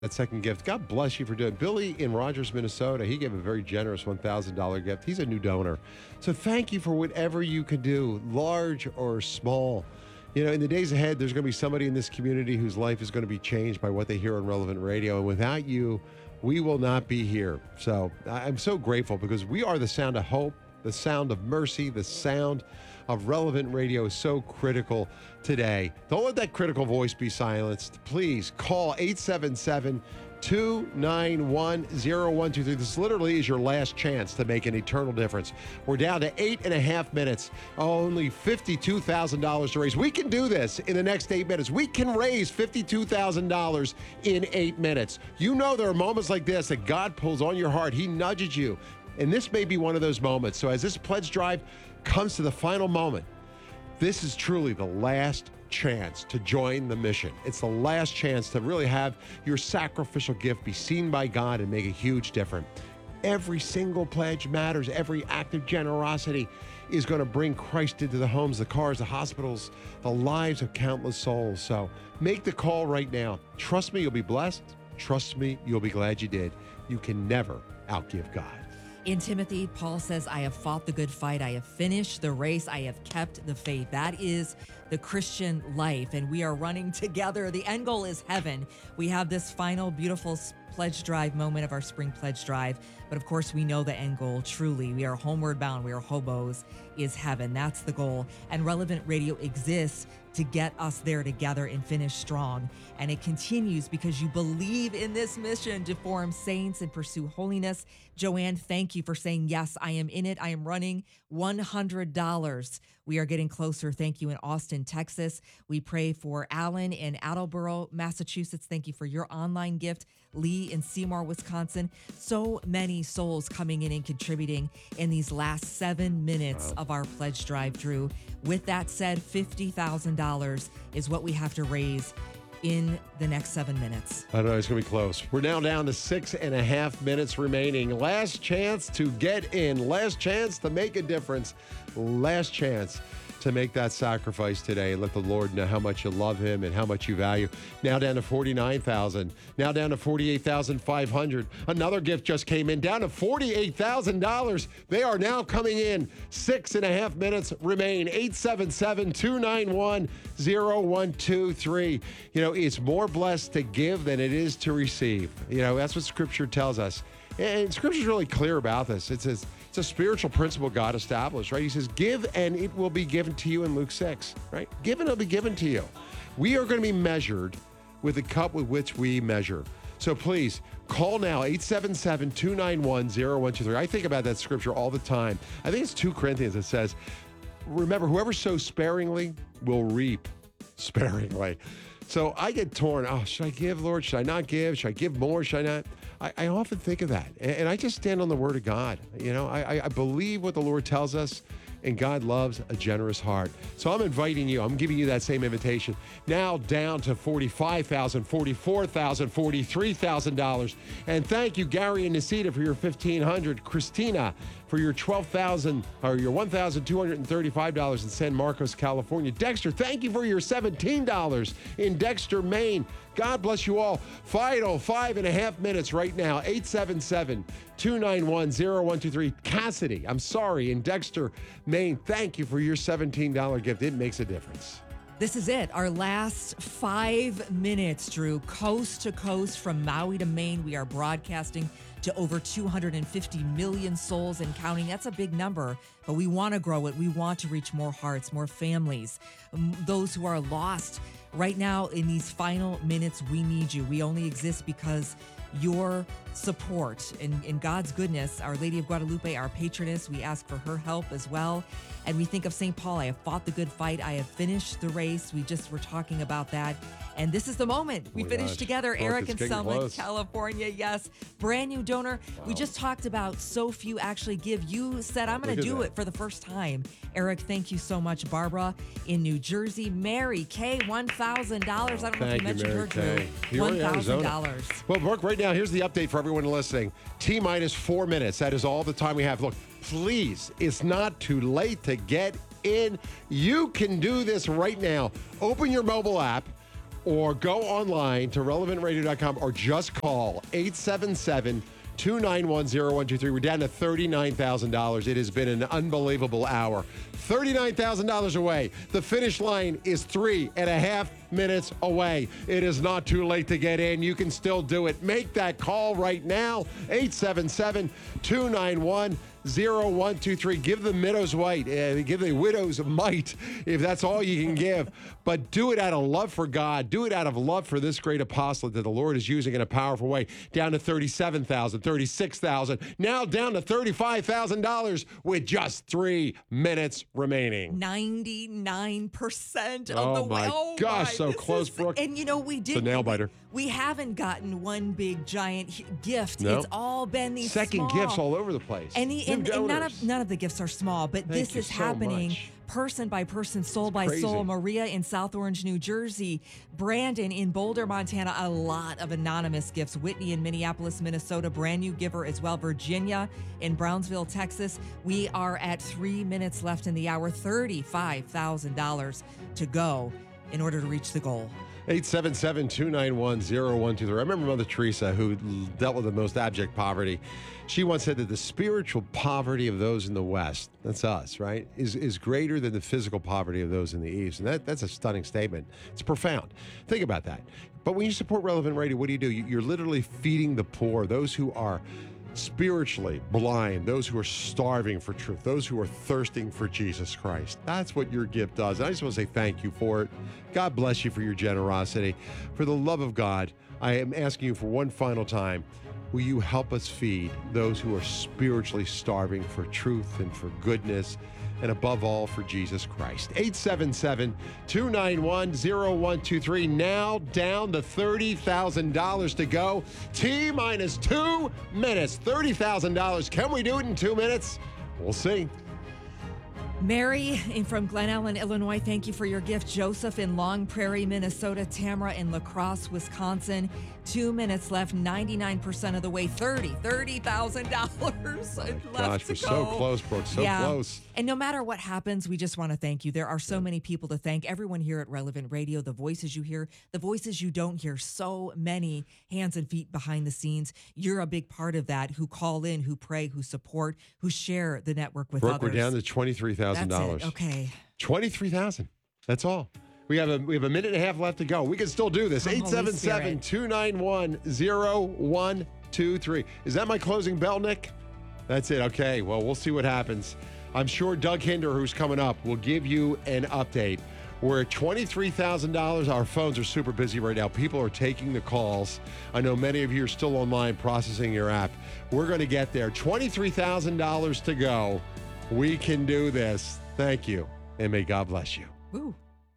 that second gift. God bless you for doing it. Billy in Rogers, Minnesota, he gave a very generous $1,000 gift. He's a new donor. So thank you for whatever you can do, large or small. You know, in the days ahead, there's going to be somebody in this community whose life is going to be changed by what they hear on Relevant Radio. And without you, we will not be here. So I'm so grateful because we are the sound of hope, the sound of mercy, the sound of Relevant Radio is so critical today. Don't let that critical voice be silenced. Please call 877-291-0123. This literally is your last chance to make an eternal difference. We're down to 8.5 minutes, only $52,000 to raise. We can do this in the next 8 minutes. We can raise $52,000 in 8 minutes. You know there are moments like this that God pulls on your heart. He nudges you. And this may be one of those moments. So as this pledge drive comes to the final moment, this is truly the last chance to join the mission. It's the last chance to really have your sacrificial gift be seen by God and make a huge difference. Every single pledge matters. Every act of generosity is going to bring Christ into the homes, the cars, the hospitals, the lives of countless souls. So make the call right now. Trust me, you'll be blessed. Trust me, you'll be glad you did. You can never outgive God. In Timothy, Paul says, I have fought the good fight. I have finished the race. I have kept the faith. That is the Christian life, and we are running together. The end goal is heaven. We have this final beautiful pledge drive moment of our spring pledge drive. But of course, we know the end goal truly. We are homeward bound. We are hobos, is heaven. That's the goal. And Relevant Radio exists to get us there together and finish strong. And it continues because you believe in this mission to form saints and pursue holiness. Joanne, thank you for saying, yes, I am in it. I am running $100. We are getting closer. Thank you in Austin, Texas. We pray for Alan in Attleboro, Massachusetts. Thank you for your online gift. Lee in Seymour, Wisconsin. So many souls coming in and contributing in these last 7 minutes of our pledge drive, Drew. With that said, $50,000 is what we have to raise in the next 7 minutes. I know it's going to be close. We're now down to 6.5 minutes remaining. Last chance to get in. Last chance to make a difference. Last chance to make that sacrifice today. Let the Lord know how much you love him and how much you value. Now down to 49,000. Now down to 48,500. Another gift just came in, down to $48,000. They are now coming in. 6.5 minutes remain. 877-291-0123. You know, it's more blessed to give than it is to receive. You know, that's what Scripture tells us. And Scripture's really clear about this. It says, it's a spiritual principle God established, right? He says, give and it will be given to you in Luke 6, right? Give and it'll be given to you. We are going to be measured with the cup with which we measure. So please, call now, 877-291-0123. I think about that scripture all the time. I think it's 2 Corinthians that says, remember, whoever sows sparingly will reap sparingly. So I get torn. Oh, should I give, Lord? Should I not give? Should I give more? Should I not? I often think of that. And I just stand on the word of God. You know, I believe what the Lord tells us, and God loves a generous heart. So I'm inviting you. I'm giving you that same invitation. Now down to $45,000, $44,000, $43,000. And thank you, Gary and Nisita, for your $1,500. Christina, for your $12,000 or your $1,235 in San Marcos, California. Dexter, thank you for your $17 in Dexter, Maine. God bless you all. Final 5.5 minutes right now. 877-291-0123. Cassidy, I'm sorry, in Dexter, Maine. Thank you for your $17 gift. It makes a difference. This is it. Our last 5 minutes, Drew. Coast to coast from Maui to Maine. We are broadcasting to over 250 million souls and counting. That's a big number, but we want to grow it. We want to reach more hearts, more families, those who are lost. Right now, in these final minutes, we need you. We only exist because your support and God's goodness. Our Lady of Guadalupe, our patroness, we ask for her help as well. And we think of St. Paul. I have fought the good fight. I have finished the race. We just were talking about that. And this is the moment. We finished together. Look, Eric it's in getting Selma, close. California. Yes. Brand new donor. Wow. We just talked about so few actually give. You said, I'm going to do it for the first time. Eric, thank you so much. Barbara in New Jersey. Mary K, $1,000. I don't know if you mentioned her, Drew. $1,000. Well, Brooke, right now, here's the update for everyone listening. T-minus 4 minutes. That is all the time we have. Look, please, it's not too late to get in. You can do this right now. Open your mobile app or go online to relevantradio.com or just call 877-291-0123. We're down to $39,000. It has been an unbelievable hour. $39,000 away. The finish line is 3.5 minutes away. It is not too late to get in. You can still do it. Make that call right now. 877-291-0123. Give the widows white. Give the widows a mite if that's all you can give. But do it out of love for God. Do it out of love for this great apostolate that the Lord is using in a powerful way. Down to $37,000, $36,000. Now down to $35,000 with just 3 minutes remaining. 99% of Oh the way. my gosh, so this close, Brooke. And you know, we did. It's a nail biter. We haven't gotten one big giant gift. No. It's all been these Second small gifts all over the place. And, New and none donors. of the gifts are small, but Thank this you is so happening much. person by person, soul by crazy. soul. Maria in South Orange, New Jersey. Brandon in Boulder, Montana. A lot of anonymous gifts. Whitney in Minneapolis, Minnesota. Brand new giver as well. Virginia in Brownsville, Texas. We are at 3 minutes left in the hour. $35,000 to go in order to reach the goal. 877-291-0123. I remember Mother Teresa, who dealt with the most abject poverty. She once said that the spiritual poverty of those in the West, that's us, right, is greater than the physical poverty of those in the East. And that's a stunning statement. It's profound. Think about that. But when you support Relevant Radio, what do? You're literally feeding the poor, those who are spiritually blind, those who are starving for truth, those who are thirsting for Jesus Christ. That's what your gift does. And I just want to say thank you for it. God bless you for your generosity. For the love of God, I am asking you for one final time, will you help us feed those who are spiritually starving for truth and for goodness, and above all, for Jesus Christ? 877-291-0123. Now down to $30,000 to go. T-minus 2 minutes. $30,000. Can we do it in 2 minutes? We'll see. Mary from Glen Ellen, Illinois, thank you for your gift. Joseph in Long Prairie, Minnesota. Tamara in La Crosse, Wisconsin. 2 minutes left, 99% of the way. $30,000 left Gosh, to we're go. so close, Brooke. So close. And no matter what happens, we just want to thank you. There are so many people to thank. Everyone here at Relevant Radio, the voices you hear, the voices you don't hear, so many hands and feet behind the scenes. You're a big part of that, who call in, who pray, who support, who share the network with Brooke, others. we're down to $23,000. That's it. Okay. $23,000. That's all. We have a minute and a half left to go. We can still do this. Come, Holy Spirit. 877-291-0123. Is that my closing bell, Nick? That's it. Okay. Well, we'll see what happens. I'm sure Doug Hinder, who's coming up, will give you an update. We're at $23,000. Our phones are super busy right now. People are taking the calls. I know many of you are still online processing your app. We're going to get there. $23,000 to go. We can do this. Thank you. And may God bless you. Woo.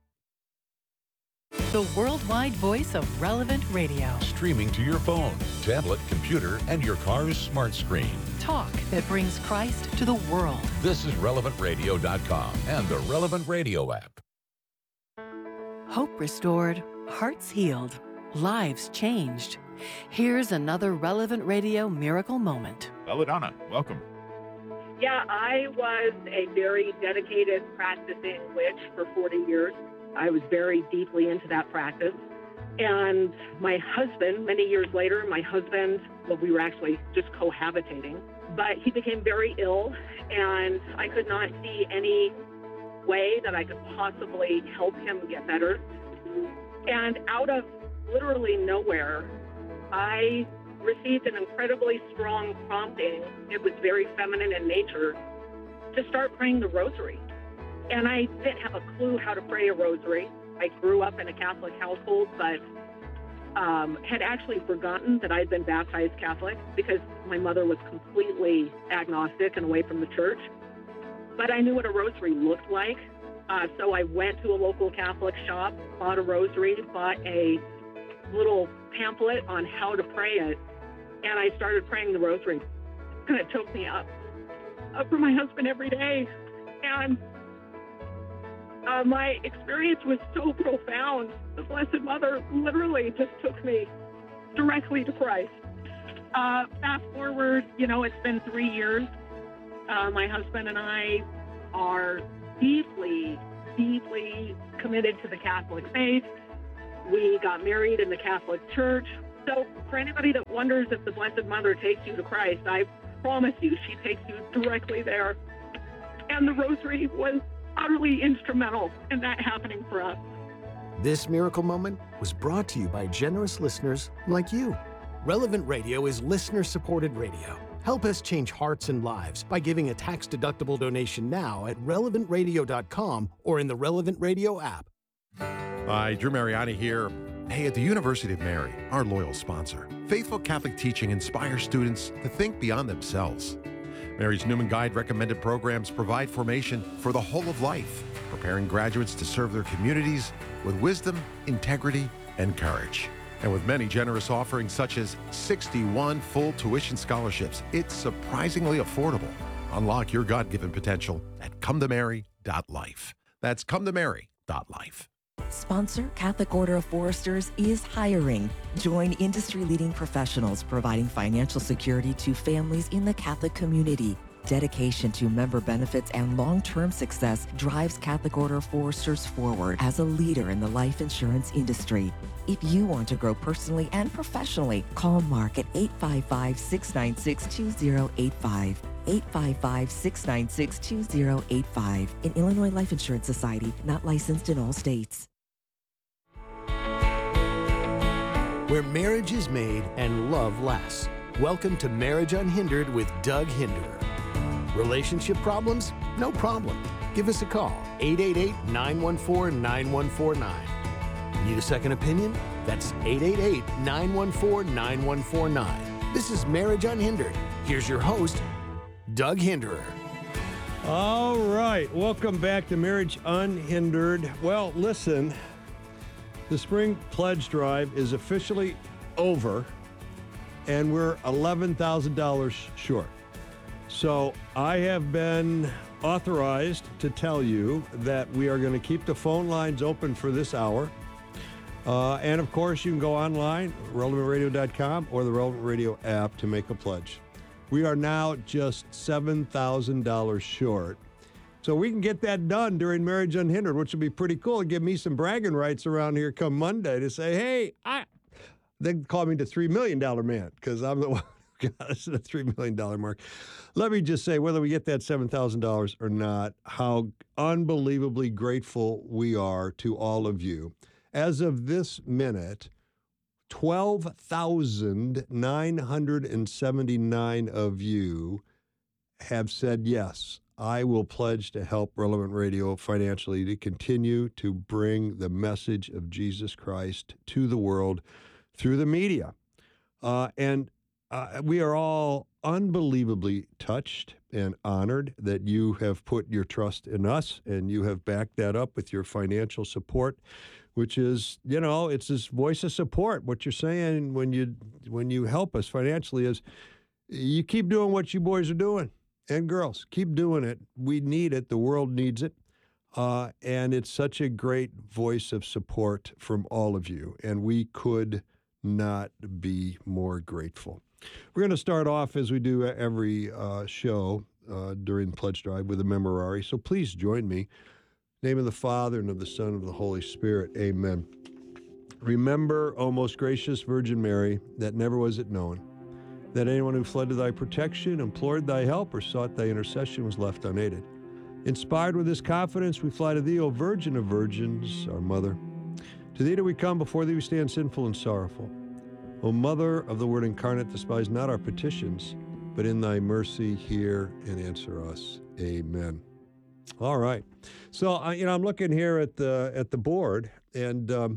The worldwide voice of Relevant Radio. Streaming to your phone, tablet, computer, and your car's smart screen. Talk that brings Christ to the world. This is RelevantRadio.com and the Relevant Radio app. Hope restored, hearts healed, lives changed. Here's another Relevant Radio miracle moment. Belladonna, welcome. Yeah, I was a very dedicated practicing witch for 40 years. I was very deeply into that practice. And my husband, many years later, we were actually just cohabitating, but he became very ill, and I could not see any way that I could possibly help him get better. And out of literally nowhere, I received an incredibly strong prompting. It was very feminine in nature, to start praying the rosary. And I didn't have a clue how to pray a rosary. I grew up in a Catholic household, but had actually forgotten that I'd been baptized Catholic because my mother was completely agnostic and away from the church. But I knew what a rosary looked like. So I went to a local Catholic shop, bought a rosary, bought a little pamphlet on how to pray it, and I started praying the rosary. And it took me up for my husband every day. And my experience was so profound. The Blessed Mother literally just took me directly to Christ. Fast forward, it's been 3 years. My husband and I are deeply, deeply committed to the Catholic faith. We got married in the Catholic Church. So for anybody that wonders if the Blessed Mother takes you to Christ, I promise you she takes you directly there. And the Rosary was utterly instrumental in that happening for us. This miracle moment was brought to you by generous listeners like you. Relevant Radio is listener-supported radio. Help us change hearts and lives by giving a tax-deductible donation now at relevantradio.com or in the Relevant Radio app. Hi, Drew Mariani here. Hey, at the University of Mary, our loyal sponsor, faithful Catholic teaching inspires students to think beyond themselves. Mary's Newman Guide recommended programs provide formation for the whole of life, preparing graduates to serve their communities with wisdom, integrity, and courage. And with many generous offerings such as 61 full tuition scholarships, it's surprisingly affordable. Unlock your God-given potential at cometomary.life. That's cometomary.life. Sponsor Catholic Order of Foresters is hiring. Join industry-leading professionals providing financial security to families in the Catholic community. Dedication to member benefits and long-term success drives Catholic Order of Foresters forward as a leader in the life insurance industry. If you want to grow personally and professionally, call Mark at 855-696-2085. 855-696-2085. An Illinois Life Insurance Society, not licensed in all states. Where marriage is made and love lasts. Welcome to Marriage Unhindered with Doug Hinderer. Relationship problems? No problem. Give us a call, 888-914-9149. Need a second opinion? That's 888-914-9149. This is Marriage Unhindered. Here's your host, Doug Hinderer. All right, welcome back to Marriage Unhindered. Well, listen, the Spring Pledge Drive is officially over, and we're $11,000 short. So I have been authorized to tell you that we are going to keep the phone lines open for this hour. And, of course, you can go online, relevantradio.com, or the Relevant Radio app to make a pledge. We are now just $7,000 short. So we can get that done during Marriage Unhindered, which would be pretty cool. It'd give me some bragging rights around here come Monday to say, hey, they call me the $3 million man because I'm the one who got us the $3 million mark. Let me just say, whether we get that $7,000 or not, how unbelievably grateful we are to all of you. As of this minute, 12,979 of you have said, yes, I will pledge to help Relevant Radio financially to continue to bring the message of Jesus Christ to the world through the media. And we are all unbelievably touched and honored that you have put your trust in us and you have backed that up with your financial support, which is, you know, it's this voice of support. What you're saying when you help us financially is you keep doing what you boys are doing and girls. Keep doing it. We need it. The world needs it. And it's such a great voice of support from all of you. And we could not be more grateful. We're going to start off, as we do every show during the Pledge Drive, with a memorare. So please join me. In the name of the Father, and of the Son, and of the Holy Spirit. Amen. Remember, O most gracious Virgin Mary, that never was it known that anyone who fled to thy protection, implored thy help, or sought thy intercession was left unaided. Inspired with this confidence, we fly to thee, O Virgin of Virgins, our Mother. To thee do we come, before thee we stand sinful and sorrowful. O Mother of the Word incarnate, despise not our petitions, but in thy mercy hear and answer us. Amen. All right. So, I'm looking here at the board, and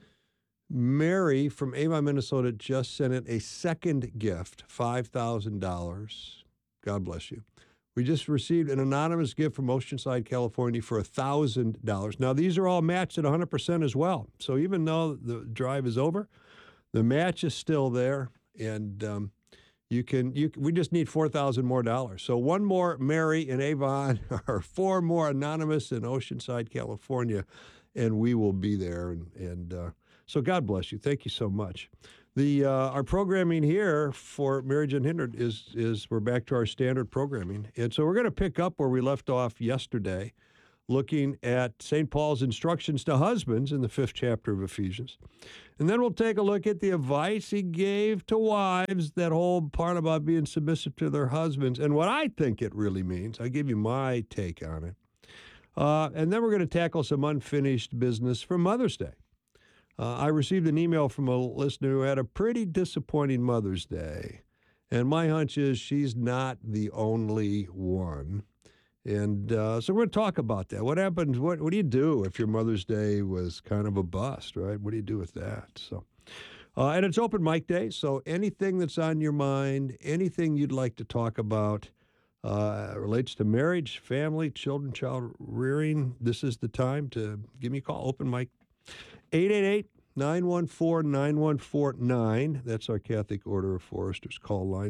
Mary from Avon, Minnesota just sent in a second gift, $5,000. God bless you. We just received an anonymous gift from Oceanside, California for $1,000. Now, these are all matched at 100% as well. So even though the drive is over, the match is still there, and we just need $4,000 more. So one more Mary in Avon, or four more anonymous in Oceanside, California, and we will be there. So God bless you. Thank you so much. Our programming here for Marriage Unhindered is we're back to our standard programming. And so we're going to pick up where we left off yesterday. looking at St. Paul's instructions to husbands in the 5th chapter of Ephesians. And then we'll take a look at the advice he gave to wives, that whole part about being submissive to their husbands, and what I think it really means. I'll give you my take on it. And then we're going to tackle some unfinished business for Mother's Day. I received an email from a listener who had a pretty disappointing Mother's Day. And my hunch is she's not the only one. And so we're going to talk about that. What happens? What do you do if your Mother's Day was kind of a bust, right? What do you do with that? So, and it's open mic day, so anything that's on your mind, anything you'd like to talk about, relates to marriage, family, children, child rearing, this is the time to give me a call. Open mic, 888-914-9149. That's our Catholic Order of Foresters call line,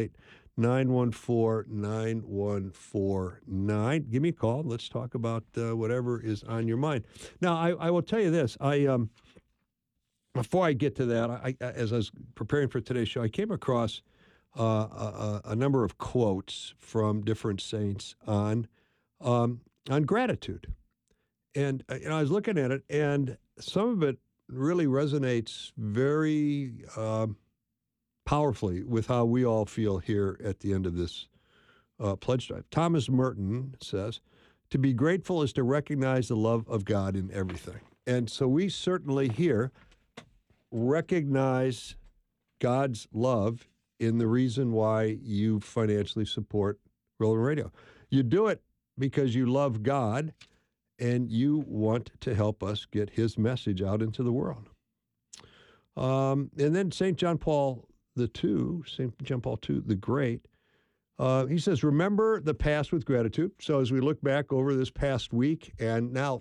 888-914-9149. Give me a call. Let's talk about whatever is on your mind. Now, I will tell you this. Before I get to that, as I was preparing for today's show, I came across a number of quotes from different saints on gratitude. And I was looking at it, and some of it really resonates very powerfully with how we all feel here at the end of this pledge drive. Thomas Merton says, to be grateful is to recognize the love of God in everything. And so we certainly here recognize God's love in the reason why you financially support Relevant Radio. You do it because you love God and you want to help us get his message out into the world. And then St. John Paul II, the Great, he says, remember the past with gratitude. So as we look back over this past week, and now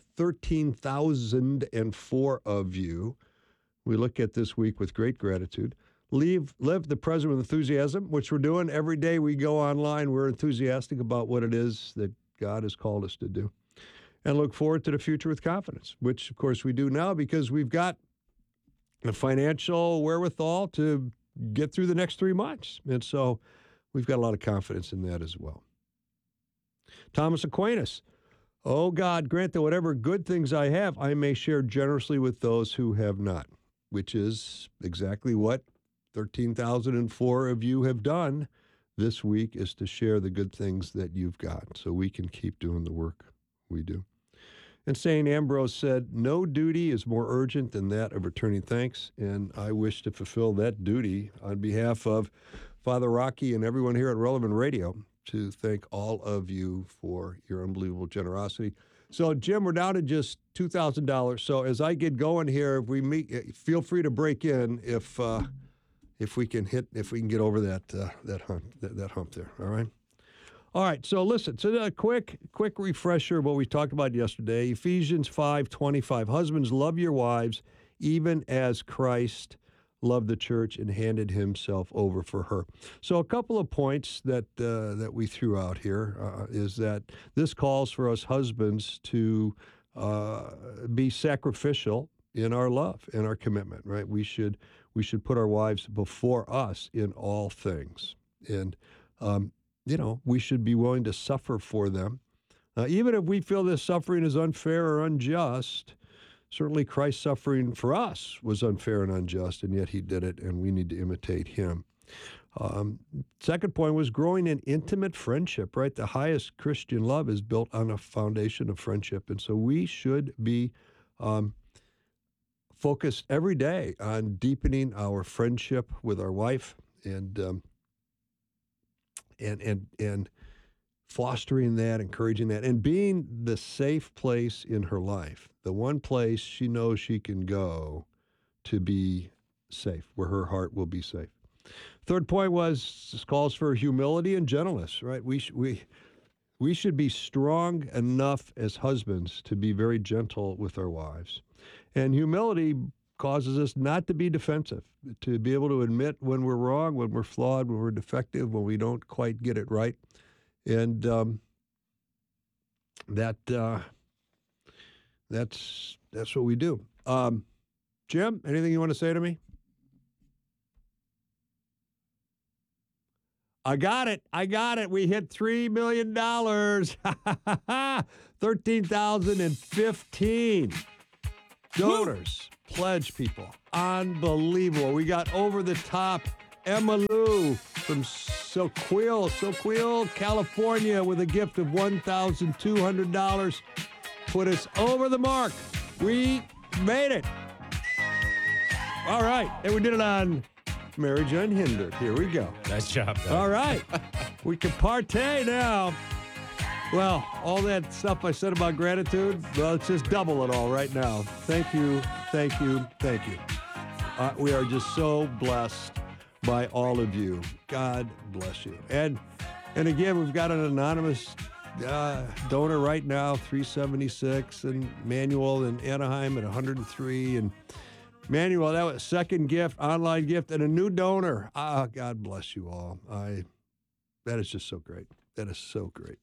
13,004 of you, we look at this week with great gratitude. Live the present with enthusiasm, which we're doing every day we go online. We're enthusiastic about what it is that God has called us to do. And look forward to the future with confidence, which, of course, we do now because we've got the financial wherewithal to get through the next 3 months. And so we've got a lot of confidence in that as well. Thomas Aquinas, oh God, grant that whatever good things I have, I may share generously with those who have not, which is exactly what 13,004 of you have done this week, is to share the good things that you've got so we can keep doing the work we do. And St. Ambrose said, no duty is more urgent than that of returning thanks, and I wish to fulfill that duty on behalf of Father Rocky and everyone here at Relevant Radio to thank all of you for your unbelievable generosity. So, Jim, we're down to just $2,000. So as I get going here, if we meet, feel free to break in if we can get over that hump there. All right. All right, so listen, so a quick refresher of what we talked about yesterday. Ephesians 5:25, husbands, love your wives, even as Christ loved the church and handed himself over for her. So a couple of points that we threw out here is that this calls for us husbands to be sacrificial in our love and our commitment, right? We should put our wives before us in all things. And we should be willing to suffer for them. Even if we feel this suffering is unfair or unjust, certainly Christ's suffering for us was unfair and unjust, and yet he did it, and we need to imitate him. Second point was growing in intimate friendship, right? The highest Christian love is built on a foundation of friendship, and so we should be focused every day on deepening our friendship with our wife and fostering that, encouraging that, and being the safe place in her life, the one place she knows she can go to be safe, where her heart will be safe. Third point was calls for humility and gentleness, right? We should be strong enough as husbands to be very gentle with our wives. And humility causes us not to be defensive, to be able to admit when we're wrong, when we're flawed, when we're defective, when we don't quite get it right. And that's what we do. Jim, anything you want to say to me? I got it. We hit $3 million. 13,015 donors, pledge people. Unbelievable. We got over the top Emma Lou from Soquel, California, with a gift of $1,200. Put us over the mark. We made it. All right. And we did it on Marriage Unhindered. Here we go. Nice job, guys. All right. We can partay now. Well, all that stuff I said about gratitude, well, let's just double it all right now. Thank you. We are just so blessed by all of you. God bless you. And again, we've got an anonymous donor right now, 376, and Manuel in Anaheim at 103, and Manuel, that was second gift, online gift, and a new donor. God bless you all. That is just so great. That is so great.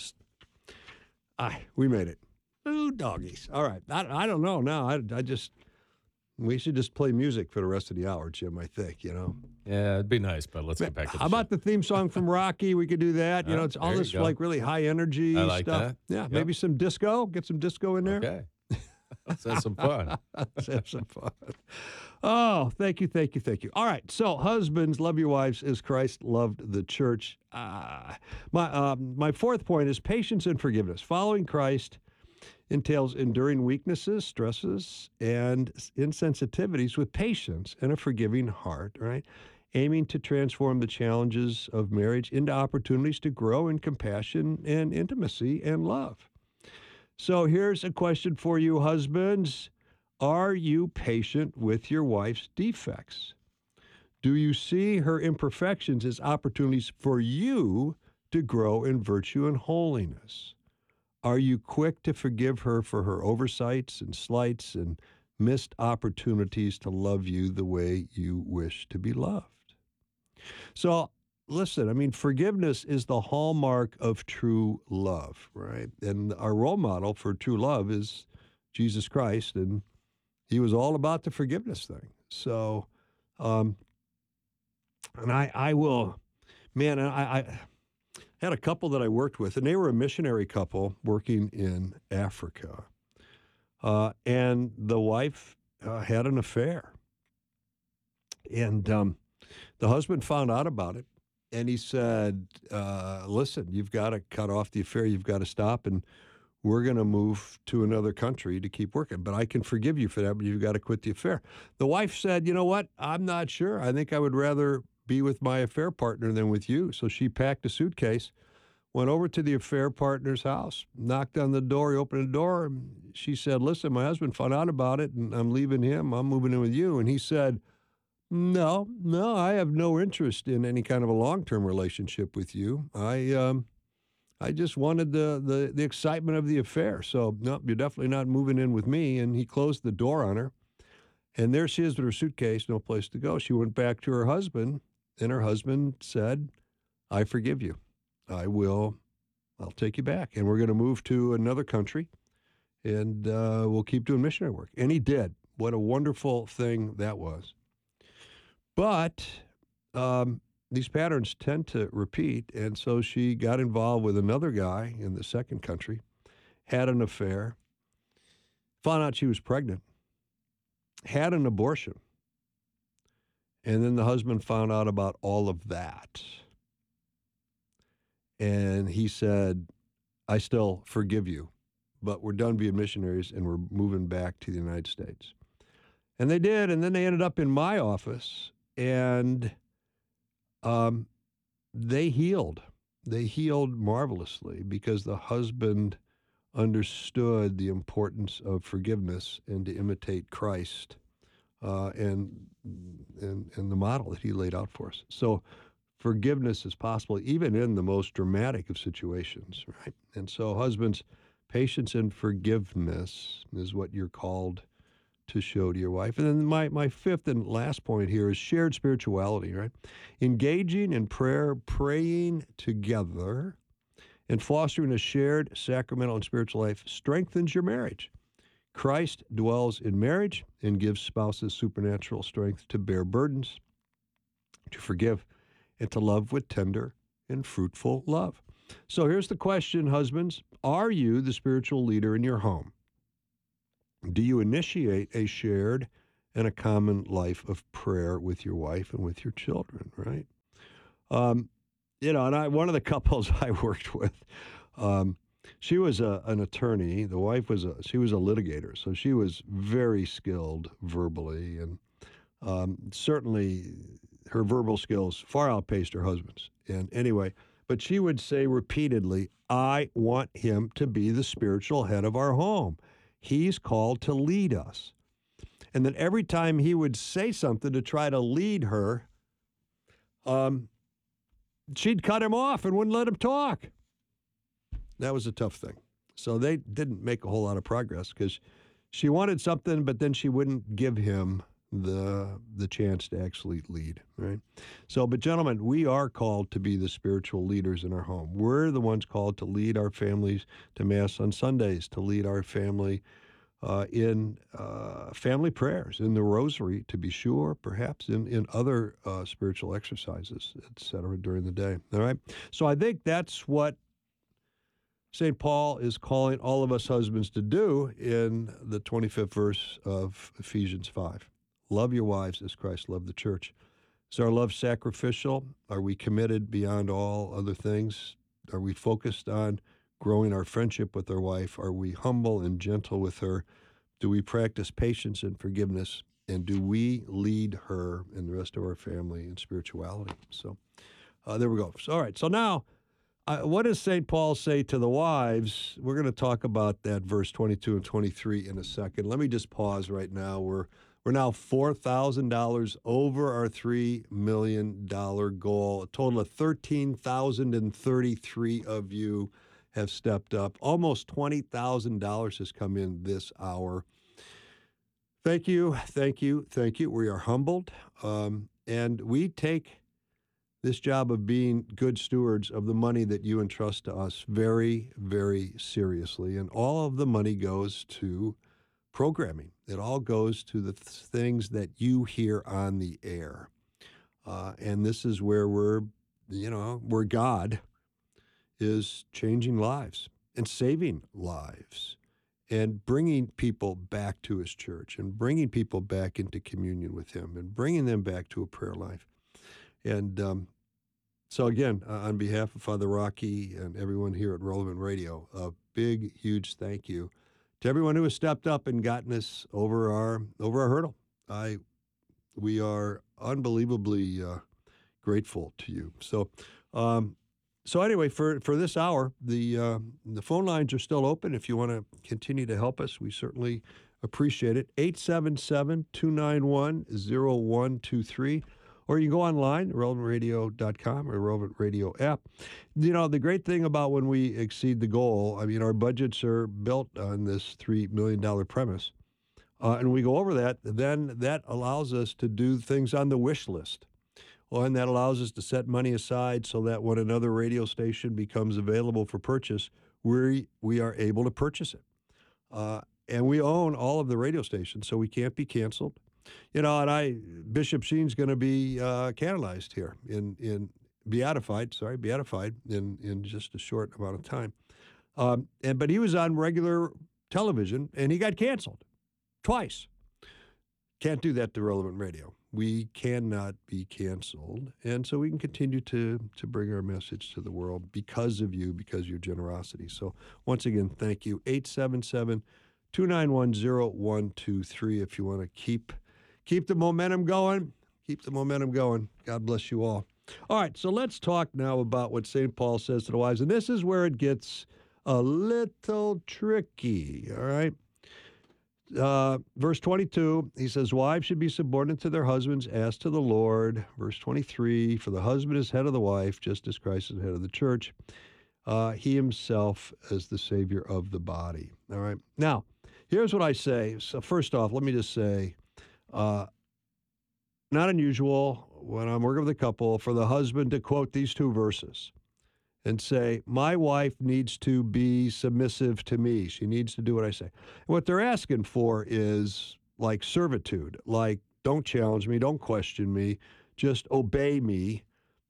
We made it. Ooh, doggies. All right. I don't know now. We should just play music for the rest of the hour, Jim, I think, you know. Yeah, it'd be nice, but let's get back to the How about the theme song from Rocky? We could do that. You know, it's all this like really high energy I like stuff. that. Yeah, Yep. maybe some disco. Get some disco in there. Okay. Let's have some fun. Let's have some fun. Oh, thank you. All right, so husbands, love your wives as Christ loved the church. My fourth point is patience and forgiveness. Following Christ entails enduring weaknesses, stresses, and insensitivities with patience and a forgiving heart, right? Aiming to transform the challenges of marriage into opportunities to grow in compassion and intimacy and love. So here's a question for you, husbands. Are you patient with your wife's defects? Do you see her imperfections as opportunities for you to grow in virtue and holiness? Are you quick to forgive her for her oversights and slights and missed opportunities to love you the way you wish to be loved? So, listen, I mean, forgiveness is the hallmark of true love, right? And our role model for true love is Jesus Christ, and he was all about the forgiveness thing. So, and I had a couple that I worked with, and they were a missionary couple working in Africa. And the wife had an affair. And the husband found out about it. And he said, listen, you've got to cut off the affair. You've got to stop. And we're going to move to another country to keep working. But I can forgive you for that, but you've got to quit the affair. The wife said, you know what? I'm not sure. I think I would rather be with my affair partner than with you. So she packed a suitcase, went over to the affair partner's house, knocked on the door, he opened the door, and she said, listen, my husband found out about it, and I'm leaving him. I'm moving in with you. And he said, no, I have no interest in any kind of a long-term relationship with you. I just wanted the excitement of the affair. So, no, you're definitely not moving in with me. And he closed the door on her. And there she is with her suitcase, no place to go. She went back to her husband, and her husband said, I forgive you. I'll take you back. And we're going to move to another country, and we'll keep doing missionary work. And he did. What a wonderful thing that was. But these patterns tend to repeat, and so she got involved with another guy in the second country, had an affair, found out she was pregnant, had an abortion, and then the husband found out about all of that. And he said, I still forgive you, but we're done being missionaries, and we're moving back to the United States. And they did, and then they ended up in my office, and they healed. They healed marvelously because the husband understood the importance of forgiveness and to imitate Christ and the model that he laid out for us. So forgiveness is possible even in the most dramatic of situations, right? And so husbands, patience and forgiveness is what you're called to show to your wife. And then my fifth and last point here is shared spirituality, right? Engaging in prayer, praying together, and fostering a shared sacramental and spiritual life strengthens your marriage. Christ dwells in marriage and gives spouses supernatural strength to bear burdens, to forgive, and to love with tender and fruitful love. So here's the question, husbands. Are you the spiritual leader in your home? Do you initiate a shared and a common life of prayer with your wife and with your children, right? And one of the couples I worked with, she was an attorney. The wife she was a litigator, so she was very skilled verbally, and certainly her verbal skills far outpaced her husband's. And anyway, but she would say repeatedly, I want him to be the spiritual head of our home. He's called to lead us. And then every time he would say something to try to lead her, she'd cut him off and wouldn't let him talk. That was a tough thing. So they didn't make a whole lot of progress because she wanted something, but then she wouldn't give him the chance to actually lead, right? So, but gentlemen, we are called to be the spiritual leaders in our home. We're the ones called to lead our families to Mass on Sundays, to lead our family in family prayers, in the rosary, to be sure, perhaps in other spiritual exercises, etc., during the day, all right? So I think that's what St. Paul is calling all of us husbands to do in the 25th verse of Ephesians 5. Love your wives as Christ loved the church. Is our love sacrificial? Are we committed beyond all other things? Are we focused on growing our friendship with our wife? Are we humble and gentle with her? Do we practice patience and forgiveness? And do we lead her and the rest of our family in spirituality? So there we go. So, all right. So now, what does St. Paul say to the wives? We're going to talk about that verse 22 and 23 in a second. Let me just pause right now. We're now $4,000 over our $3 million goal. A total of 13,033 of you have stepped up. Almost $20,000 has come in this hour. Thank you, thank you, thank you. We are humbled, and we take this job of being good stewards of the money that you entrust to us very, very seriously. And all of the money goes to programming. It all goes to the things that you hear on the air. And this is where where God is changing lives and saving lives and bringing people back to his church and bringing people back into communion with him and bringing them back to a prayer life. And so again, on behalf of Father Rocky and everyone here at Relevant Radio, a big, huge thank you to everyone who has stepped up and gotten us over our hurdle. We are unbelievably grateful to you. So anyway, for this hour, the phone lines are still open. If you want to continue to help us, we certainly appreciate it. 877-291-0123. Or you can go online, relevantradio.com or Relevant Radio app. The great thing about when we exceed the goal, our budgets are built on this $3 million premise. And we go over that, then that allows us to do things on the wish list. Well, and that allows us to set money aside so that when another radio station becomes available for purchase, we are able to purchase it. And we own all of the radio stations, so we can't be canceled. And Bishop Sheen's going to be canonized here beatified in just a short amount of time. But he was on regular television, and he got canceled twice. Can't do that to Relevant Radio. We cannot be canceled, and so we can continue to bring our message to the world because of you, because of your generosity. So once again, thank you. 877-291-0123 if you want to keep the momentum going. Keep the momentum going. God bless you all. All right, so let's talk now about what St. Paul says to the wives, and this is where it gets a little tricky, all right? Verse 22, he says, wives should be subordinate to their husbands as to the Lord. Verse 23, for the husband is head of the wife, just as Christ is head of the church. He himself is the Savior of the body. All right. Now, here's what I say. So first off, let me just say, not unusual when I'm working with a couple for the husband to quote these two verses and say, my wife needs to be submissive to me. She needs to do what I say. And what they're asking for is like servitude, like don't challenge me, don't question me, just obey me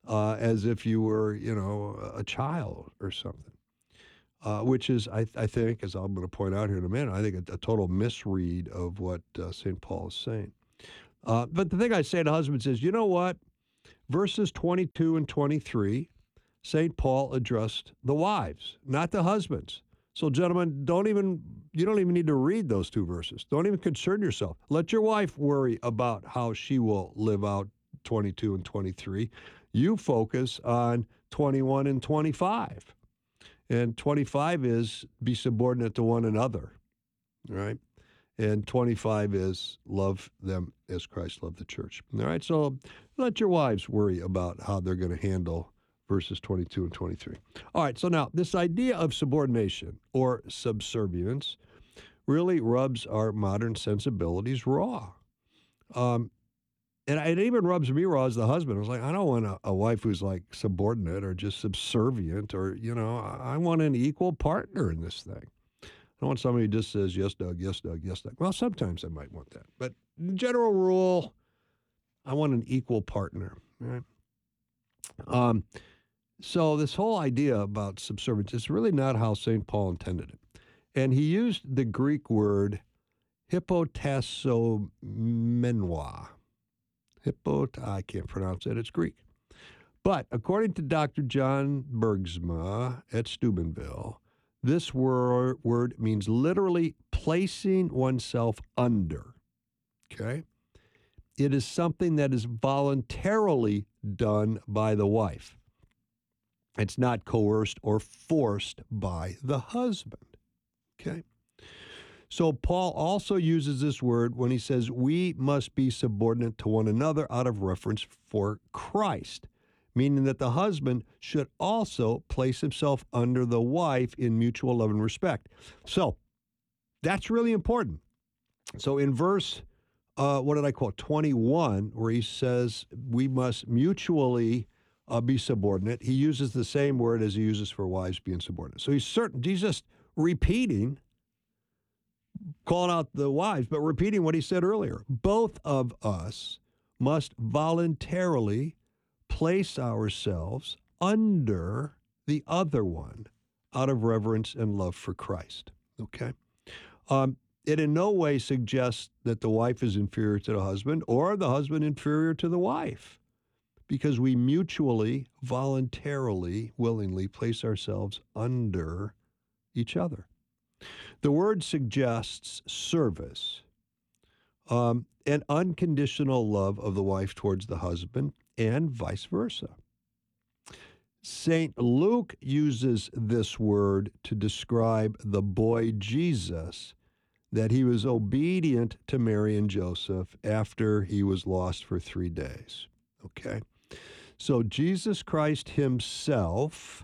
as if you were, a child or something, which is, I think, as I'm going to point out here in a minute, I think a total misread of what St. Paul is saying. But the thing I say to husbands is, you know what? Verses 22 and 23, St. Paul addressed the wives, not the husbands. So, gentlemen, you don't even need to read those two verses. Don't even concern yourself. Let your wife worry about how she will live out 22 and 23. You focus on 21 and 25. And 25 is be subordinate to one another, right? And 25 is love them as Christ loved the church. All right, so let your wives worry about how they're going to handle verses 22 and 23. All right, so now this idea of subordination or subservience really rubs our modern sensibilities raw. And it even rubs me raw as the husband. I was like, I don't want a wife who's like subordinate or just subservient or, I want an equal partner in this thing. I don't want somebody who just says, yes, Doug, yes, Doug, yes, Doug. Well, sometimes I might want that. But the general rule, I want an equal partner, right? So this whole idea about subservience is really not how St. Paul intended it. And he used the Greek word hypotassomenoi. I can't pronounce it. It's Greek. But according to Dr. John Bergsma at Steubenville, this word means literally placing oneself under. Okay? It is something that is voluntarily done by the wife. It's not coerced or forced by the husband. Okay? So Paul also uses this word when he says we must be subordinate to one another out of reference for Christ, meaning that the husband should also place himself under the wife in mutual love and respect. So that's really important. So in verse, 21, where he says we must mutually be subordinate, he uses the same word as he uses for wives being subordinate. So he's just repeating, calling out the wives, but repeating what he said earlier. Both of us must voluntarily place ourselves under the other one out of reverence and love for Christ. Okay? It in no way suggests that the wife is inferior to the husband or the husband inferior to the wife, because we mutually, voluntarily, willingly place ourselves under each other. The word suggests service, and unconditional love of the wife towards the husband, and vice versa. St. Luke uses this word to describe the boy Jesus, that he was obedient to Mary and Joseph after he was lost for 3 days. Okay? So Jesus Christ himself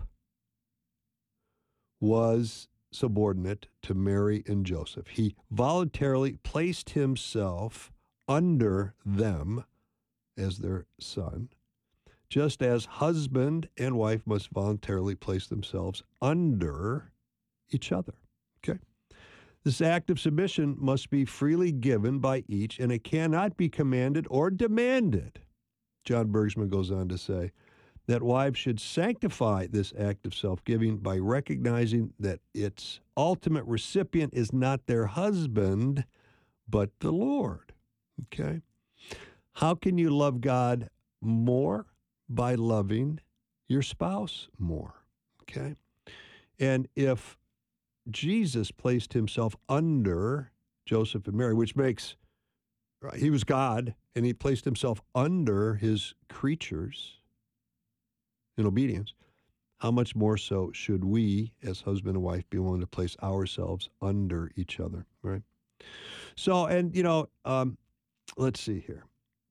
was subordinate to Mary and Joseph. He voluntarily placed himself under them as their son, just as husband and wife must voluntarily place themselves under each other. Okay? This act of submission must be freely given by each, and it cannot be commanded or demanded. John Bergsma goes on to say that wives should sanctify this act of self-giving by recognizing that its ultimate recipient is not their husband, but the Lord. Okay? How can you love God more? By loving your spouse more. Okay? And if Jesus placed himself under Joseph and Mary, which makes, he was God, and he placed himself under his creatures in obedience, how much more so should we, as husband and wife, be willing to place ourselves under each other, right? So, and, let's see here.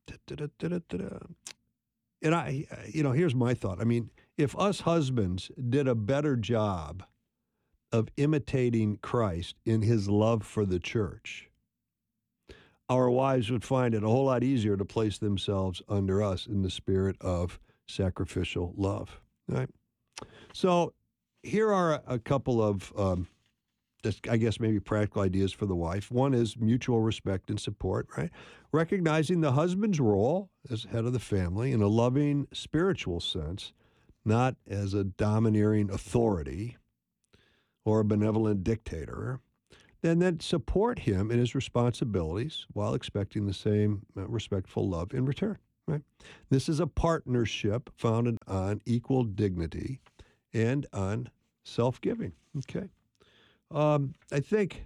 And here's my thought. I mean, if us husbands did a better job of imitating Christ in his love for the church, our wives would find it a whole lot easier to place themselves under us in the spirit of sacrificial love, right? So here are a couple of just, I guess, maybe practical ideas for the wife. One is mutual respect and support, right? Recognizing the husband's role as head of the family in a loving spiritual sense, not as a domineering authority or a benevolent dictator. And then support him in his responsibilities while expecting the same respectful love in return, right? This is a partnership founded on equal dignity and on self-giving, okay? I think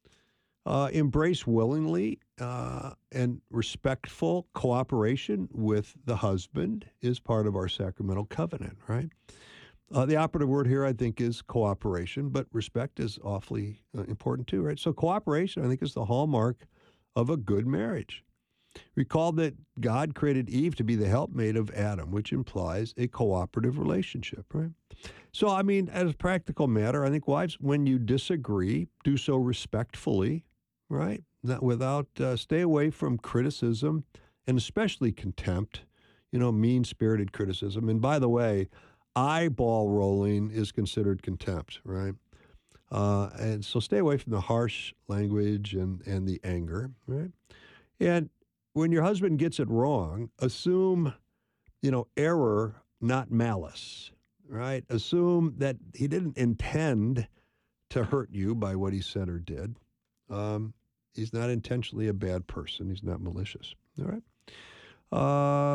embrace willingly and respectful cooperation with the husband is part of our sacramental covenant, right? The operative word here, I think, is cooperation, but respect is awfully important too, right? So cooperation, I think, is the hallmark of a good marriage. Recall that God created Eve to be the helpmate of Adam, which implies a cooperative relationship, right? So, I mean, as a practical matter, I think wives, when you disagree, do so respectfully, right? Not without, stay away from criticism and especially contempt, mean-spirited criticism. And by the way, eyeball rolling is considered contempt, right? And so stay away from the harsh language and the anger, right? And when your husband gets it wrong, assume, error, not malice, right? Assume that he didn't intend to hurt you by what he said or did. He's not intentionally a bad person. He's not malicious, all right?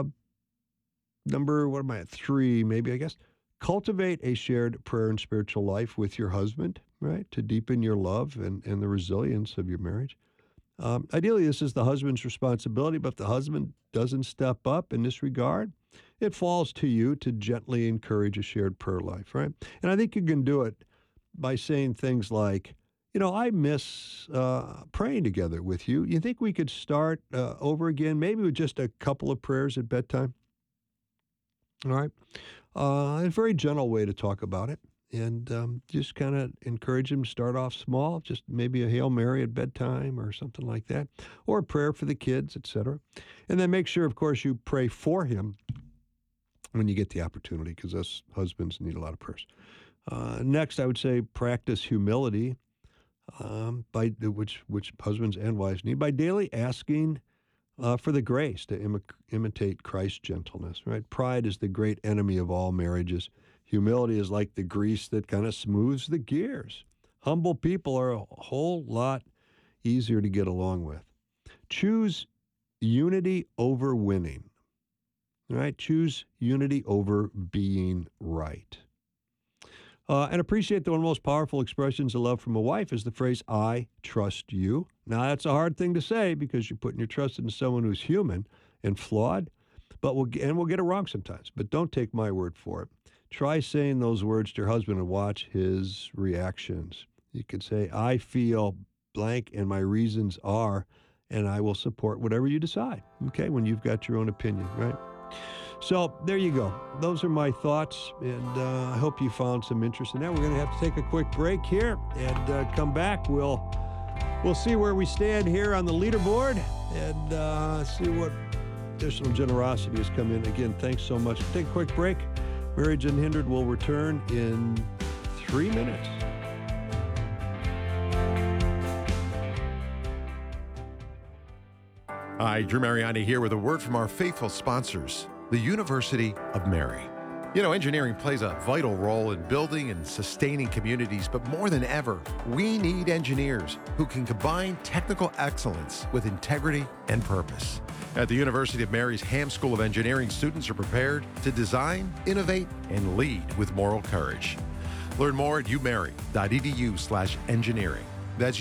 Number 3, maybe, I guess. Cultivate a shared prayer and spiritual life with your husband, right? To deepen your love and the resilience of your marriage. Ideally, this is the husband's responsibility, but if the husband doesn't step up in this regard, it falls to you to gently encourage a shared prayer life, right? And I think you can do it by saying things like, I miss praying together with you. You think we could start over again, maybe with just a couple of prayers at bedtime? All right. A very gentle way to talk about it. And just kind of encourage him to start off small, just maybe a Hail Mary at bedtime or something like that, or a prayer for the kids, etc. And then make sure, of course, you pray for him when you get the opportunity, because us husbands need a lot of prayers. Next, I would say practice humility, which husbands and wives need, by daily asking for the grace to imitate Christ's gentleness, right? Pride is the great enemy of all marriages. Humility is like the grease that kind of smooths the gears. Humble people are a whole lot easier to get along with. Choose unity over winning, right? Choose unity over being right. And appreciate that one of the most powerful expressions of love from a wife is the phrase, I trust you. Now, that's a hard thing to say because you're putting your trust into someone who's human and flawed, but we'll get it wrong sometimes. But don't take my word for it. Try saying those words to your husband and watch his reactions. You could say, I feel blank and my reasons are, and I will support whatever you decide, okay, when you've got your own opinion, right? So there you go. Those are my thoughts, and I hope you found some interest in that. We're going to have to take a quick break here and come back. We'll see where we stand here on the leaderboard and see what additional generosity has come in. Again, thanks so much. We'll take a quick break. Marriage Unhindered will return in 3 minutes. Hi, Drew Mariani here with a word from our faithful sponsors, the University of Mary. Engineering plays a vital role in building and sustaining communities, but more than ever, we need engineers who can combine technical excellence with integrity and purpose. At the University of Mary's Ham School of Engineering, students are prepared to design, innovate, and lead with moral courage. Learn more at umary.edu/engineering. That's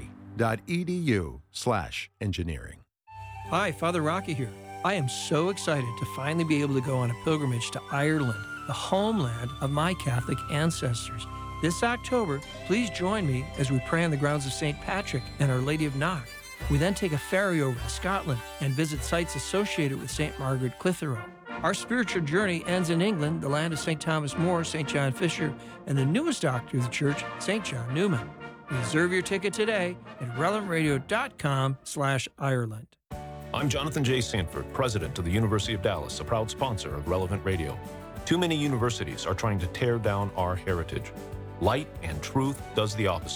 umary.edu/engineering. Hi, Father Rocky here. I am so excited to finally be able to go on a pilgrimage to Ireland, the homeland of my Catholic ancestors. This October, please join me as we pray on the grounds of St. Patrick and Our Lady of Knock. We then take a ferry over to Scotland and visit sites associated with St. Margaret Clitheroe. Our spiritual journey ends in England, the land of St. Thomas More, St. John Fisher, and the newest doctor of the church, St. John Newman. Reserve your ticket today at relevantradio.com/Ireland. I'm Jonathan J. Sanford, president of the University of Dallas, a proud sponsor of Relevant Radio. Too many universities are trying to tear down our heritage. Light and Truth does the opposite.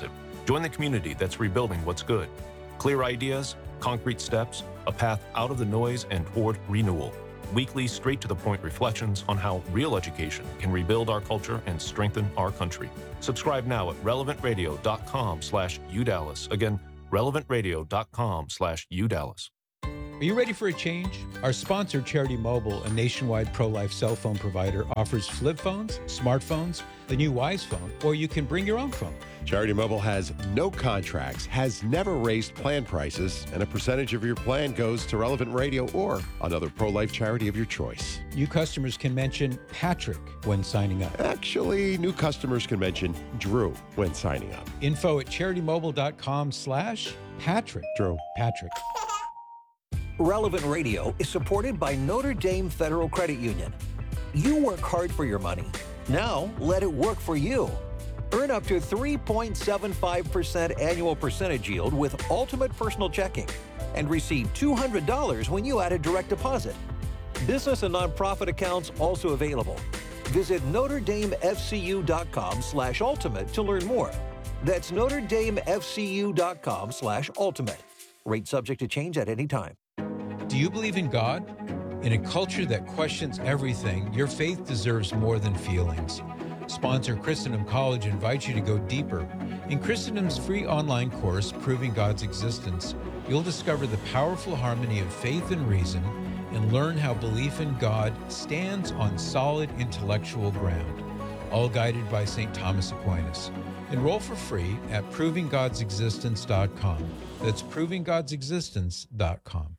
Join the community that's rebuilding what's good. Clear ideas, concrete steps, a path out of the noise and toward renewal. Weekly, straight-to-the-point reflections on how real education can rebuild our culture and strengthen our country. Subscribe now at relevantradio.com/UDallas. Again, relevantradio.com/UDallas. Are you ready for a change? Our sponsor, Charity Mobile, a nationwide pro-life cell phone provider, offers flip phones, smartphones, the new Wise phone, or you can bring your own phone. Charity Mobile has no contracts, has never raised plan prices, and a percentage of your plan goes to Relevant Radio or another pro-life charity of your choice. New customers can mention Patrick when signing up. Actually, new customers can mention Drew when signing up. Info at CharityMobile.com/Patrick. Drew. Patrick. Relevant Radio is supported by Notre Dame Federal Credit Union. You work hard for your money. Now, let it work for you. Earn up to 3.75% annual percentage yield with Ultimate Personal Checking and receive $200 when you add a direct deposit. Business and nonprofit accounts also available. Visit NotreDameFCU.com/ultimate to learn more. That's NotreDameFCU.com/ultimate. Rate subject to change at any time. Do you believe in God? In a culture that questions everything, your faith deserves more than feelings. Sponsor Christendom College invites you to go deeper. In Christendom's free online course, Proving God's Existence, you'll discover the powerful harmony of faith and reason and learn how belief in God stands on solid intellectual ground, all guided by St. Thomas Aquinas. Enroll for free at ProvingGod'sExistence.com. That's ProvingGod'sExistence.com.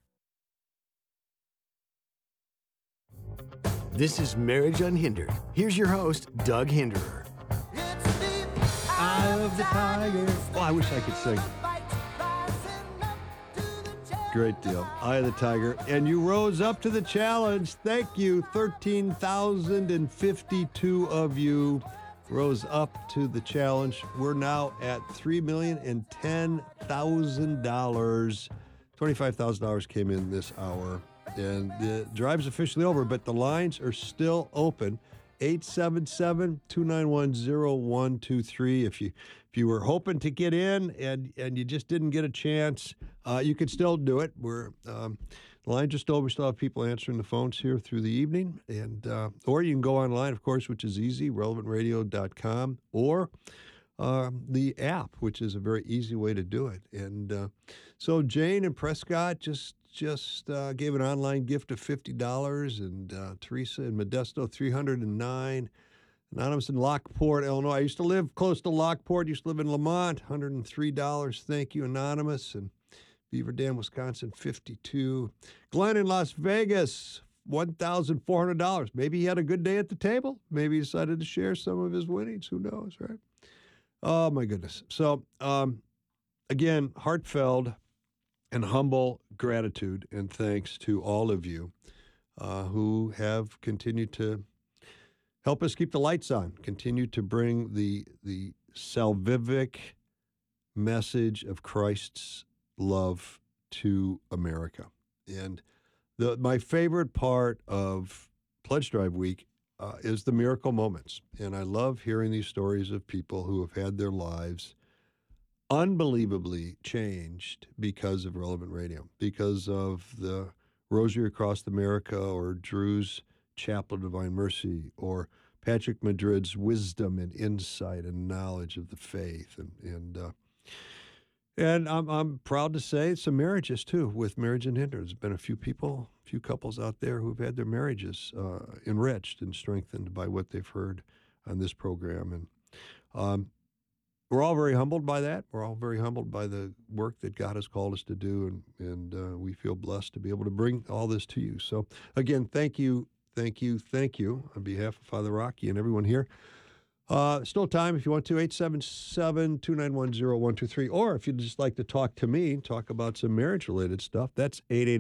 This is Marriage Unhindered. Here's your host, Doug Hinderer. Eye of the Tiger. Oh, I wish I could sing. Great deal. Eye of the Tiger. And you rose up to the challenge. Thank you. 13,052 of you rose up to the challenge. We're now at $3,010,000. $25,000 came in this hour. And the drive's officially over, but the lines are still open. 877-291-0123. If you were hoping to get in and you just didn't get a chance, you could still do it. The lines are still open. We still have people answering the phones here through the evening. And or you can go online, of course, which is easy, relevantradio.com, or the app, which is a very easy way to do it. And so Jane and Prescott just gave an online gift of $50, and Teresa in Modesto, $309. Anonymous in Lockport, Illinois. I used to live close to Lockport. Used to live in Lamont, $103. Thank you, Anonymous. And Beaver Dam, Wisconsin, $52. Glenn in Las Vegas, $1,400. Maybe he had a good day at the table. Maybe he decided to share some of his winnings. Who knows, right? Oh, my goodness. So, again, heartfelt and humble gratitude and thanks to all of you who have continued to help us keep the lights on, continue to bring the salvific message of Christ's love to America. And my favorite part of Pledge Drive Week is the miracle moments. And I love hearing these stories of people who have had their lives unbelievably changed because of Relevant Radio, because of the Rosary Across America, or Drew's Chapel of Divine Mercy, or Patrick Madrid's wisdom and insight and knowledge of the faith. And I'm proud to say some marriages, too, with Marriage Unhindered. There's been a few couples out there who've had their marriages enriched and strengthened by what they've heard on this program. And we're all very humbled by that. We're all very humbled by the work that God has called us to do, and we feel blessed to be able to bring all this to you. So, again, thank you on behalf of Father Rocky and everyone here. Still time if you want to, 877-291-0123, or if you'd just like to talk to me, talk about some marriage-related stuff, that's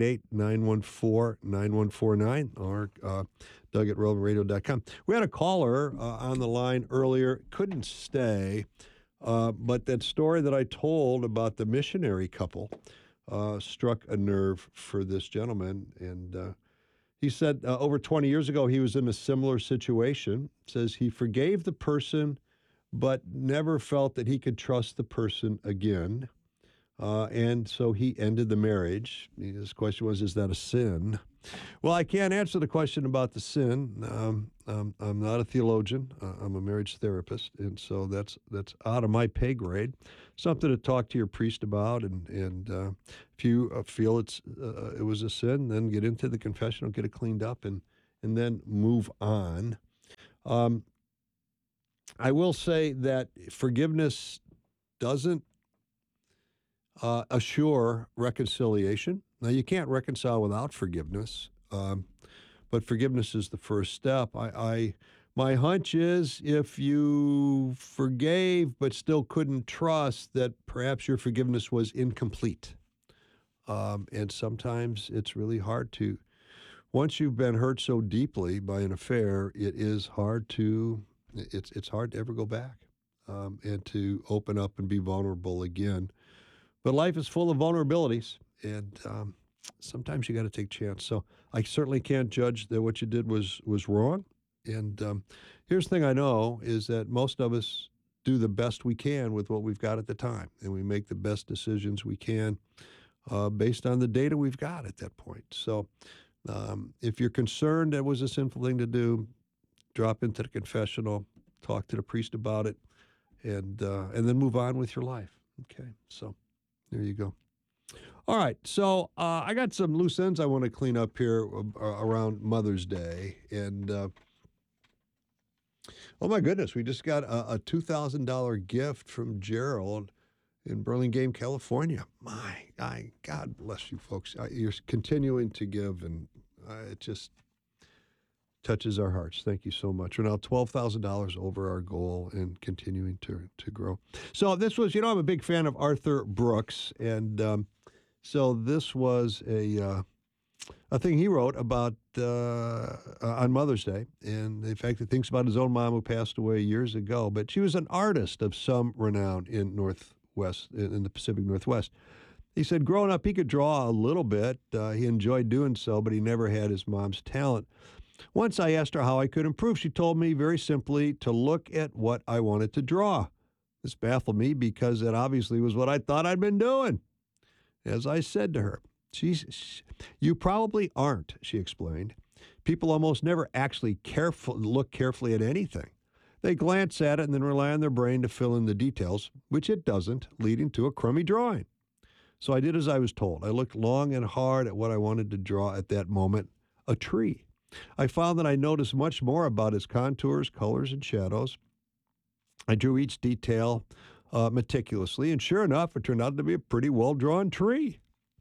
888-914-9149, or Doug at relevantradio.com. We had a caller on the line earlier, couldn't stay. But that story that I told about the missionary couple struck a nerve for this gentleman. And he said over 20 years ago, he was in a similar situation. Says he forgave the person, but never felt that he could trust the person again. And so he ended the marriage. His question was, is that a sin? Well, I can't answer the question about the sin. I'm not a theologian. I'm a marriage therapist, and so that's out of my pay grade. Something to talk to your priest about, and if you feel it was a sin, then get into the confessional, get it cleaned up, and then move on. I will say that forgiveness doesn't assure reconciliation. Now, you can't reconcile without forgiveness, but forgiveness is the first step. My hunch is if you forgave but still couldn't trust, that perhaps your forgiveness was incomplete. And sometimes it's really hard to, once you've been hurt so deeply by an affair, it's hard to ever go back and to open up and be vulnerable again. But life is full of vulnerabilities, and sometimes you got to take a chance. So I certainly can't judge that what you did was wrong. And here's the thing I know is that most of us do the best we can with what we've got at the time, and we make the best decisions we can based on the data we've got at that point. So if you're concerned that was a sinful thing to do, drop into the confessional, talk to the priest about it, and then move on with your life. Okay, so there you go. All right, so I got some loose ends I want to clean up here around Mother's Day, and oh my goodness, we just got a $2,000 gift from Gerald in Burlingame, California. My God bless you folks. You're continuing to give, and it just touches our hearts. Thank you so much. We're now $12,000 over our goal and continuing to grow. So this was, I'm a big fan of Arthur Brooks, and so this was a thing he wrote about on Mother's Day, and in fact, he thinks about his own mom who passed away years ago. But she was an artist of some renown in the Pacific Northwest. He said, growing up, he could draw a little bit. He enjoyed doing so, but he never had his mom's talent. Once I asked her how I could improve. She told me very simply to look at what I wanted to draw. This baffled me because it obviously was what I thought I'd been doing. As I said to her, you probably aren't, she explained. People almost never actually look carefully at anything. They glance at it and then rely on their brain to fill in the details, which it doesn't, leading to a crummy drawing. So I did as I was told. I looked long and hard at what I wanted to draw at that moment, a tree. I found that I noticed much more about its contours, colors, and shadows. I drew each detail meticulously, and sure enough, it turned out to be a pretty well-drawn tree.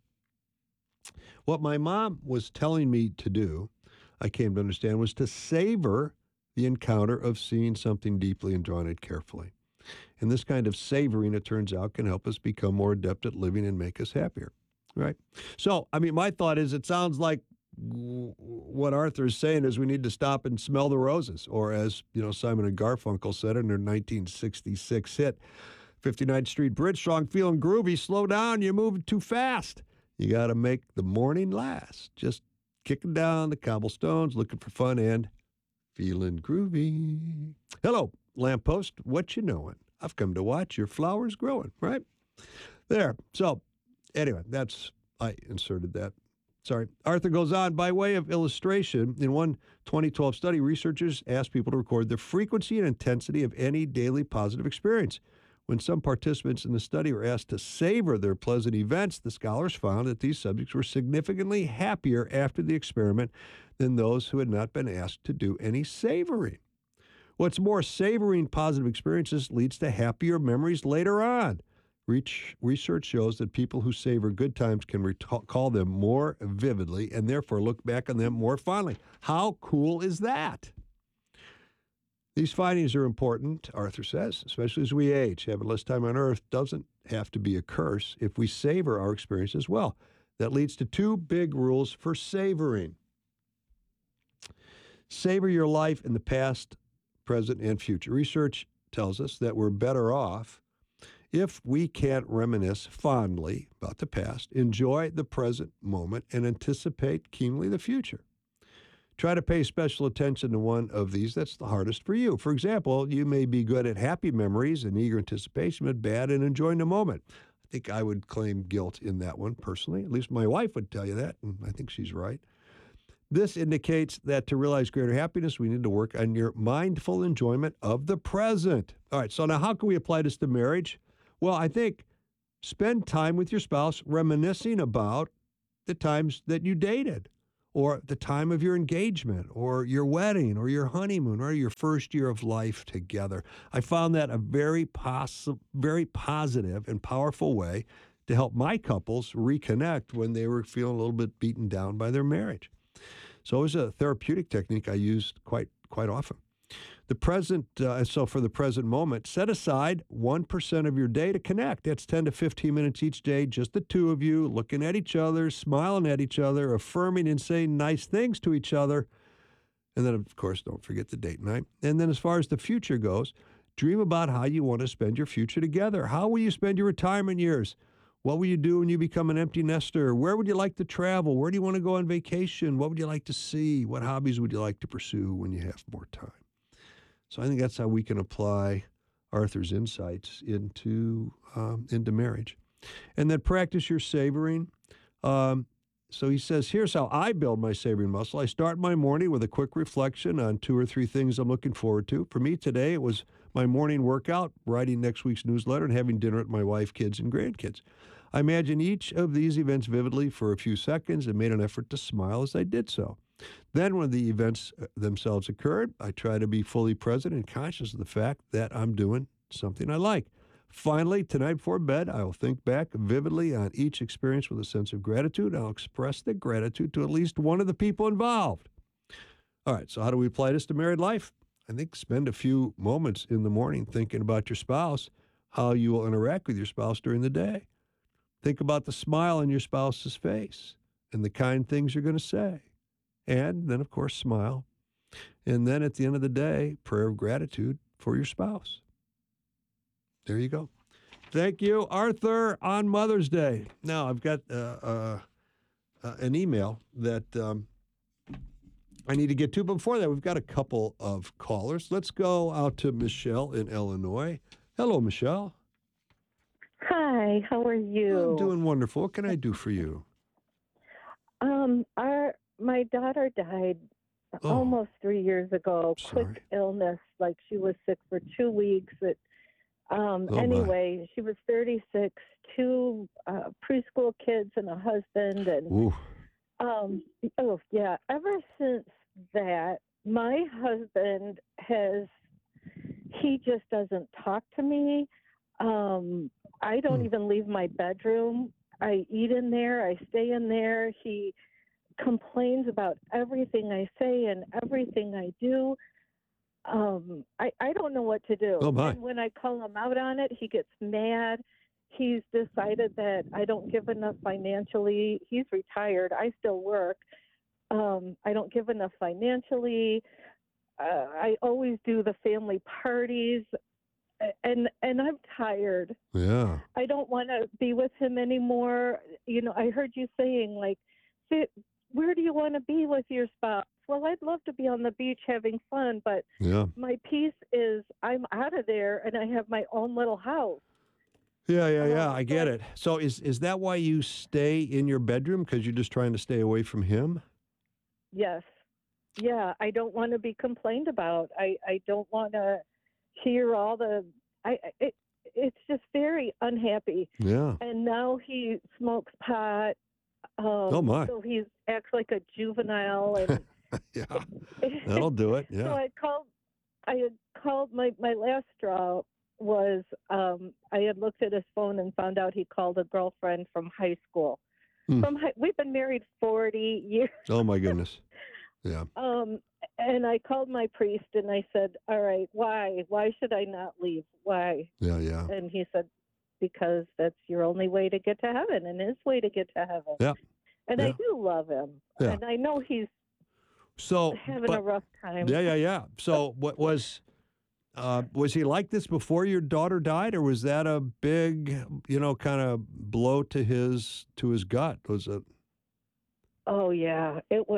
What my mom was telling me to do, I came to understand, was to savor the encounter of seeing something deeply and drawing it carefully. And this kind of savoring, it turns out, can help us become more adept at living and make us happier, right? So, my thought is it sounds like what Arthur is saying is we need to stop and smell the roses, or as, Simon and Garfunkel said in their 1966 hit, 59th Street Bridge, strong, feeling groovy, slow down, you're moving too fast. You got to make the morning last. Just kicking down the cobblestones, looking for fun and feeling groovy. Hello, lamppost, what you knowin'? I've come to watch your flowers growing, right? There. So, anyway, I inserted that. Sorry. Arthur goes on, by way of illustration, in one 2012 study, researchers asked people to record the frequency and intensity of any daily positive experience. When some participants in the study were asked to savor their pleasant events, the scholars found that these subjects were significantly happier after the experiment than those who had not been asked to do any savoring. What's more, savoring positive experiences leads to happier memories later on. Research shows that people who savor good times can recall them more vividly and therefore look back on them more fondly. How cool is that? These findings are important, Arthur says, especially as we age. Having less time on Earth doesn't have to be a curse if we savor our experience as well. That leads to two big rules for savoring. Savor your life in the past, present, and future. Research tells us that we're better off if we can't reminisce fondly about the past, enjoy the present moment, and anticipate keenly the future. Try to pay special attention to one of these that's the hardest for you. For example, you may be good at happy memories and eager anticipation, but bad at enjoying the moment. I think I would claim guilt in that one personally. At least my wife would tell you that, and I think she's right. This indicates that to realize greater happiness, we need to work on your mindful enjoyment of the present. All right, so now how can we apply this to marriage? Well, I think spend time with your spouse reminiscing about the times that you dated, or the time of your engagement, or your wedding, or your honeymoon, or your first year of life together. I found that a very positive and powerful way to help my couples reconnect when they were feeling a little bit beaten down by their marriage. So it was a therapeutic technique I used quite often. So for the present moment, set aside 1% of your day to connect. That's 10 to 15 minutes each day, just the two of you, looking at each other, smiling at each other, affirming and saying nice things to each other. And then, of course, don't forget the date night. And then as far as the future goes, dream about how you want to spend your future together. How will you spend your retirement years? What will you do when you become an empty nester? Where would you like to travel? Where do you want to go on vacation? What would you like to see? What hobbies would you like to pursue when you have more time? So I think that's how we can apply Arthur's insights into marriage. And then practice your savoring. So he says, here's how I build my savoring muscle. I start my morning with a quick reflection on 2 or 3 things I'm looking forward to. For me today, it was my morning workout, writing next week's newsletter, and having dinner with my wife, kids, and grandkids. I imagine each of these events vividly for a few seconds and made an effort to smile as I did so. Then when the events themselves occurred, I try to be fully present and conscious of the fact that I'm doing something I like. Finally, tonight before bed, I will think back vividly on each experience with a sense of gratitude. I'll express the gratitude to at least one of the people involved. All right, so how do we apply this to married life? I think spend a few moments in the morning thinking about your spouse, how you will interact with your spouse during the day. Think about the smile on your spouse's face and the kind things you're going to say. And then, of course, smile. And then at the end of the day, prayer of gratitude for your spouse. There you go. Thank you, Arthur, on Mother's Day. Now, I've got an email that I need to get to. But before that, we've got a couple of callers. Let's go out to Michelle in Illinois. Hello, Michelle. Hi, how are you? I'm doing wonderful. What can I do for you? My daughter died almost 3 years ago. Quick illness, like she was sick for 2 weeks. Anyway, she was 36, 2 preschool kids and a husband. And ever since that, my husband he just doesn't talk to me. I don't even leave my bedroom. I eat in there. I stay in there. He complains about everything I say and everything I do. I don't know what to do. Oh, my. And when I call him out on it, he gets mad. He's decided that I don't give enough financially. He's retired. I still work. I don't give enough financially. I always do the family parties. And I'm tired. Yeah. I don't want to be with him anymore. You know, I heard you saying, like, where do you want to be with your spouse? Well, I'd love to be on the beach having fun, but my peace is I'm out of there and I have my own little house. Yeah. I get it. So is that why you stay in your bedroom? Because you're just trying to stay away from him? Yes. Yeah, I don't want to be complained about. I don't want to hear all the it's just very unhappy. Yeah. And now he smokes pot. Oh my. So he acts like a juvenile and yeah. That'll do it. Yeah. So I had called my last straw was I had looked at his phone and found out he called a girlfriend from high school. We've been married 40 years. Oh my goodness. Yeah. And I called my priest and I said, all right, why? Why should I not leave? Why? Yeah. And he said, because that's your only way to get to heaven and his way to get to heaven. Yeah. And I do love him. Yeah. And I know he's having a rough time. Yeah. So what was he like this before your daughter died, or was that a big, kind of blow to his gut? Was it? Oh yeah, it was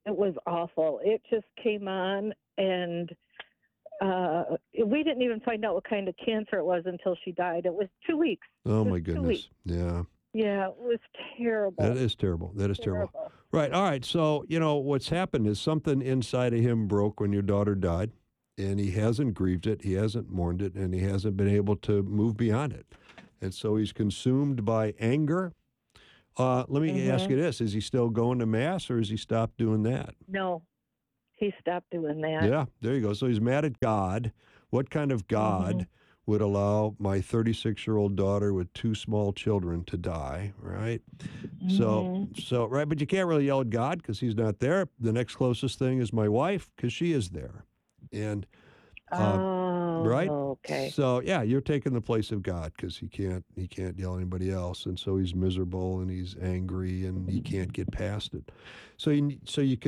It was awful. It just came on, and we didn't even find out what kind of cancer it was until she died. It was 2 weeks. Oh, It was my 2 goodness. weeks. Yeah. Yeah, it was terrible. That is terrible. That is terrible. Terrible. Right. All right. So, what's happened is something inside of him broke when your daughter died, and he hasn't grieved it, he hasn't mourned it, and he hasn't been able to move beyond it. And so he's consumed by anger. Let me ask you this. Is he still going to Mass, or has he stopped doing that? No, he stopped doing that. Yeah, there you go. So he's mad at God. What kind of God would allow my 36-year-old daughter with 2 small children to die, right? So, right, but you can't really yell at God because he's not there. The next closest thing is my wife because she is there. And, right? Okay. So, yeah, you're taking the place of God because he can't yell at anybody else. And so he's miserable and he's angry and he can't get past it. So you